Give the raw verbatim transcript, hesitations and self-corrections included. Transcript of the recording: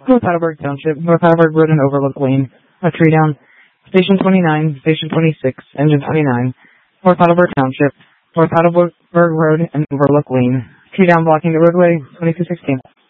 North Heidelberg Township, North Heidelberg Road and Overlook Lane, a tree down. Station twenty-nine, Station twenty-six, Engine twenty-nine, North Heidelberg Township, North Heidelberg Road and Overlook Lane, tree down blocking the roadway, twenty-two sixteen.